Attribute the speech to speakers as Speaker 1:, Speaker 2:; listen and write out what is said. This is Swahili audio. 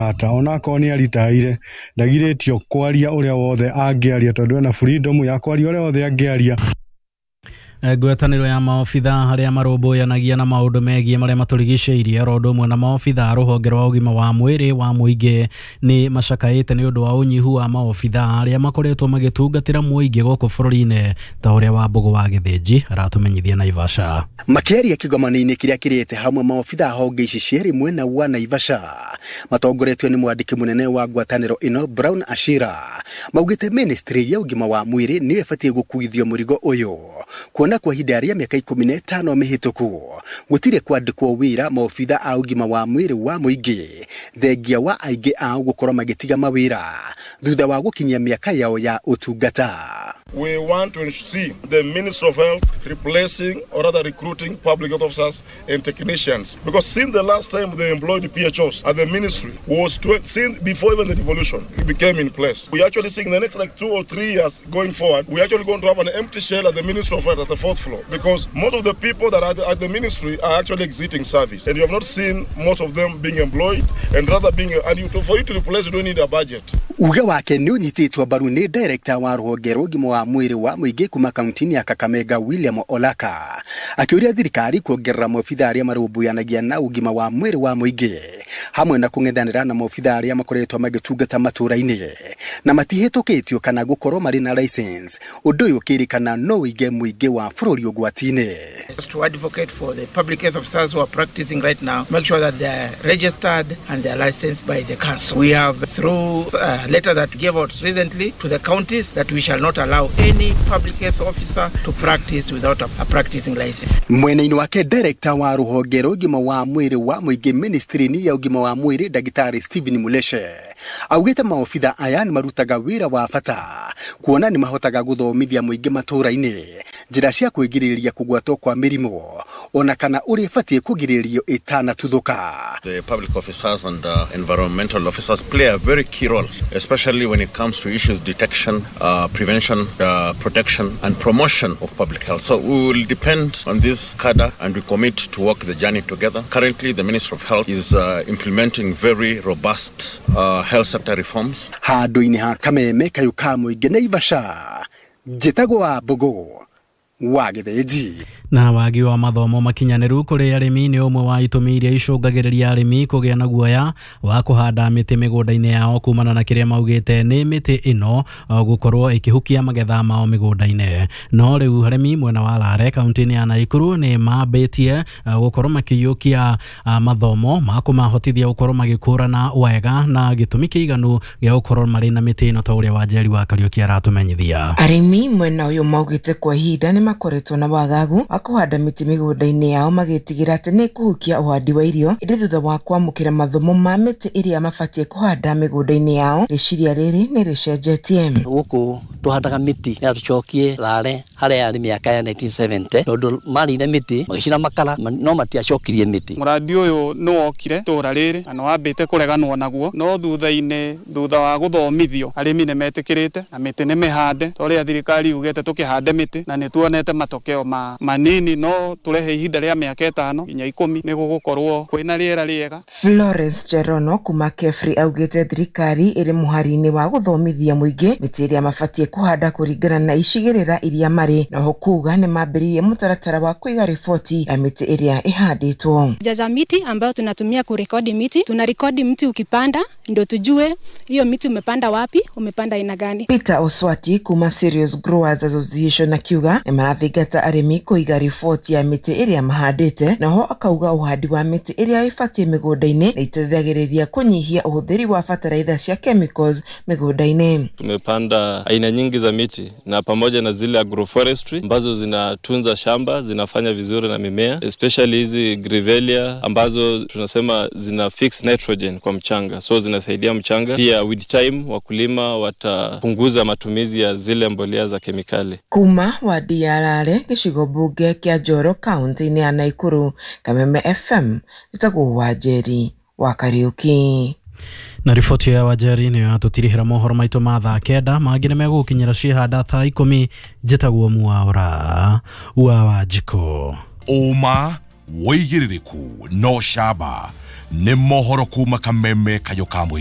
Speaker 1: Ataona koni alitaire ndagiretio kwaria uria wothe angiaria tondu ena freedom ya kwaria uria wothe angiaria.
Speaker 2: Ngwatanĩro ya maobitha harĩa marũmbũyanagia na maũndũ megiĩ marĩa matũrigicĩirie oro ũndũ ũmwe na maobitha rũhonge rwa ũgima wa mwĩrĩ wa mũingĩ nĩ macakaĩte nĩ ũndũ wa ũnyihu wa maobitha arĩa makoretwo magĩtungatĩra mũingĩ gũkũ bũrũri-inĩ ta ũrĩa Wambũgũ wa Gĩthĩnji aratũmenyithia Naivasha.
Speaker 3: Makĩaria kĩgomano-inĩ kĩrĩa kĩrĩte hamwe maobitha honge ici cierĩ mwena wa Naivasha matongoretio nĩ mwandĩki mũnene wa ngwatanĩro ĩno Brown Ashira maugĩte ministry ya ũgima wa mwĩrĩ nĩ ĩbatiĩ gũkuithio mũrigo ũyũ kuona kwa ihinda rĩa mĩaka 15 mĩhĩtũku gũtirĩ kwandĩkwo wĩra maobitha a ũgima wa mwĩrĩ wa mũingĩ thengia wa aingĩ ao gũkorwo magĩtiga mawĩra thutha wa gũkinyia mĩaka yao ya ũtungata.
Speaker 4: We want to see the Ministry of Health replacing or rather recruiting public health officers and technicians. Because since the last time they employed PHOs at the ministry was since before even the devolution it became in place. We actually see in the next like 2 or 3 years going forward, we actually going to have an empty shell at the Ministry of Health at the 4th floor. Because most of the people that are at the ministry are actually exiting service. And you have not seen most of them being employed and rather being, for you to replace you don't need a budget.
Speaker 3: Uga wake nĩ ũnyitĩtwo mbaru nĩ director wa rũhonge rwa ũgima wa mwĩrĩ wa mũingĩ kuma kaunti ya Kakamega William Olaka akĩũria thirikari kuongerera maobitha arĩa marũmbũyanagia na ũgima wa mwĩrĩ wa mũingĩ hamwe na kũng'ethanĩra na maobitha arĩa makoretwo magĩtungata matũũra-inĩ na matihĩtũkĩtio kana gũkorwo marĩ na license ũndũ ũyũ ũkĩrĩkana no ũige mũingĩ wa bũrũri ũgwati-inĩ.
Speaker 5: To advocate for the public health officers who are practicing right now, make sure that they are registered and they are licensed by the council. We have through letter that gave out recently to the counties that we shall not allow any public health officer to practice without a practicing license.
Speaker 3: Mwena-inĩ wake director wa rũhonge rwa ũgima wa mwĩrĩ wa mũingĩ ministry-inĩ ya ũgima wa mwĩrĩ Ndagĩtarĩ Stephen Muleshe augĩte maobitha aya nĩ marutaga wĩra wa bata kuona nĩ mahotaga gũthomithia mũingĩ matũũra-inĩ njĩra cia kwĩgirĩrĩria kũgwatwo kwa mĩrimũ ona kana ũrĩa ĩbatiĩ kũgirĩrĩrio ĩtanatuthũka.
Speaker 6: The public officers and environmental officers play a very key role, especially when it comes to issues detection, prevention, protection and promotion of public health. So we will depend on this cadre and we commit to walk the journey together. Currently, the Ministry of Health is implementing very robust health sector reforms.
Speaker 3: Handũ-inĩ ha kameme kayũ ka mũingĩ Naivasha njĩtagwo Wambũgũ wa Gĩthĩnji.
Speaker 2: Na wagi wa mathomo makinyanĩru kũrĩ arĩmi nĩ ũmwe wa itũmi iria icũngagĩrĩria arĩmi kũgĩa na guoya wa kũhanda mĩtĩ mĩgũnda-inĩ yao kumana na kĩrĩa maugĩte nĩ mĩtĩ ĩno gũkorwo ĩkĩhukia magetha mao mĩgũnda-inĩ. No rĩu arĩmi mwena wa Lare kaunti-inĩ ya Naikuru nĩ mambĩtie gũkorwo makĩiyũkia mathomo ma kũmahotithia gũkorwo magĩkũrana wega na gĩtũmi kĩiganu gĩa gũkorwo marĩ na mĩtĩ ĩno ta ũrĩa Wanjeri wa Kariũki aratũmenyithia.
Speaker 7: Arĩmi mwena ũyũ maugĩte kwa ihinda nĩ makoretwo na wagagu kũhanda mĩtĩ mĩgũnda-inĩ yao magĩtigĩra atĩ nĩ kũhukia ũhandi wa irio ĩrĩ thutha wa kwamũkĩra mathomo ma mĩtĩ ĩrĩa mabatiĩ kũhanda mĩgũnda-inĩ yao. Rĩciria rĩrĩ nĩ rĩcenjetie.
Speaker 8: Gũkũ tũhandaga mĩtĩ ya tũcokie Lare harĩa yarĩ mĩaka ya 1970 tondũ marĩire mĩtĩ magĩcina makara no matiacokirie mĩtĩ.
Speaker 9: Mũrandi ũyũ nĩ wokire tũũra rĩrĩ na wambĩte kũreganwo naguo no thutha wa gũthomithio arĩmi nĩ metĩkĩrĩte na mĩtĩ nĩ mĩhande tũrĩa thirikari yugĩte tũkĩhande mĩtĩ na nĩ tuonete matokeo manini no turehe ihinda rĩa mĩaka 5 nginya 10 nĩ gũgũkorwo kwĩna rĩera rĩega.
Speaker 7: Florence Cherono kuma Kefri augĩte thirikari ĩrĩ mũhari-inĩ wa gũthomithia mũingĩ mĩtĩ ĩrĩa mabatiĩ kũhanda kũringana na icigĩrĩra iria marĩ na ho kuga nĩ mambĩrĩirie mũtaratara wa kũiga riboti ya mĩtĩ ĩrĩa ĩhandĩtwo.
Speaker 10: Jaza miti ambayo tunatumia kurekodi miti, tunarekodi mti ukipanda ndio tujue hiyo miti umepanda wapi, umepanda aina gani.
Speaker 7: Peter Oswati kuma Serious Growers Association akiuga nĩ marathingata arĩmi kũiga riboti ya mĩtĩ ĩrĩa mahandĩte na ho akauga uhandi wa mĩtĩ ĩrĩa ĩbatiĩ mĩgũnda-inĩ na iteithagĩrĩria kũnyihia ũhũthĩri wa fertilizer cia chemicals mĩgũnda-inĩ.
Speaker 11: Tumepanda aina nyingi za miti na pamoja na zile agroforestry ambazo zinatunza shamba, zinafanya vizuri na mimea, especially hizi Grevillea ambazo tunasema zina fix nitrogen kwa mchanga, so zinasaidia mchanga. Pia with time wakulima watapunguza matumizi ya zile mbolea za kemikali.
Speaker 7: Kuma wadi ya Lare gĩcigo bunge kĩa Njoro kaunti-inĩ ya Naikuru, Kameme FM njĩtagwo Wanjeri wa Kariũki.
Speaker 2: Na riboti ya Wanjeri nĩ yatũtirihĩra mohoro maitũ ma thaa 9 mangĩ nĩ megũkinyĩra ciĩhanda thaa 10 njĩtagwo Mwaũra wa Wanjikũ.
Speaker 12: Ũma, wĩigĩrĩrĩku no camba nĩ mohoro kuma Kameme Kayo Kamwe.